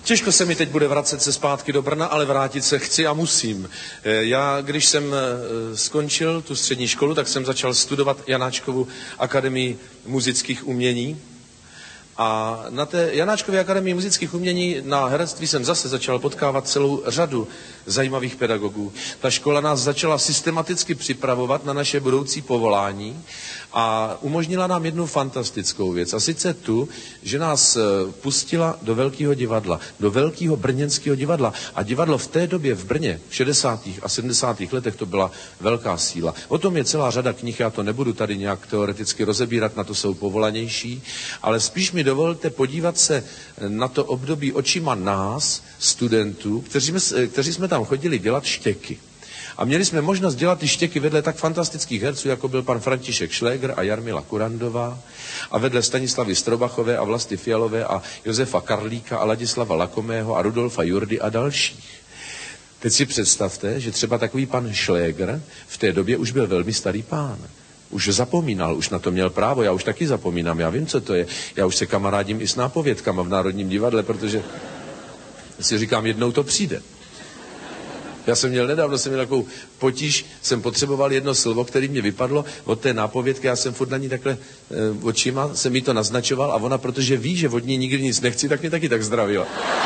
Těžko se mi teď bude vracet se zpátky do Brna, ale vrátit se chci a musím. Já, když jsem skončil tu střední školu, tak jsem začal studovat Janáčkovu akademii muzických umění. A na té Janáčkově akademii muzických umění na herectví jsem zase začal potkávat celou řadu zajímavých pedagogů. Ta škola nás začala systematicky připravovat na naše budoucí povolání a umožnila nám jednu fantastickou věc. A sice tu, že nás pustila do velkého divadla, do velkého brněnského divadla. A divadlo v té době v Brně, v 60. a 70. letech, to byla velká síla. O tom je celá řada knih, já to nebudu tady nějak teoreticky rozebírat, na to jsou povolanější, ale spíš mi dovolte podívat se na to období očima nás, studentů, kteří jsme tam chodili dělat štěky. A měli jsme možnost dělat ty štěky vedle tak fantastických herců, jako byl pan František Šlégr a Jarmila Kurandová, a vedle Stanislavy Strobachové a Vlasty Fialové a Josefa Karlíka a Ladislava Lakomého a Rudolfa Jurdy a dalších. Teď si představte, že třeba takový pan Šlégr v té době už byl velmi starý pán. Už zapomínal, už na to měl právo, já už taky zapomínám, já vím, co to je. Já už se kamarádím i s nápovědkama v Národním divadle, protože si říkám, jednou to přijde. Já jsem měl nedávno, takovou potíž, jsem potřeboval jedno slovo, který mě vypadlo od té nápovědky, já jsem furt na ní takhle očima, jsem jí to naznačoval a ona, protože ví, že od ní nikdy nic nechci, tak mě taky tak zdravila.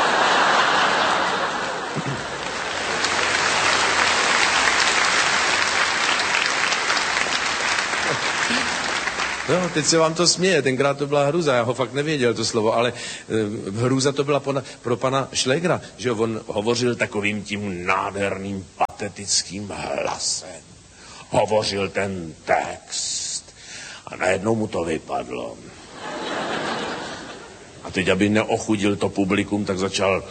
No, teď se vám to směje, tenkrát to byla hruza, já ho fakt nevěděl to slovo, ale hruza to byla pro pana Šlégra, že on hovořil takovým tím nádherným patetickým hlasem. Hovořil ten text a najednou mu to vypadlo. A teď, aby neochudil to publikum, tak začal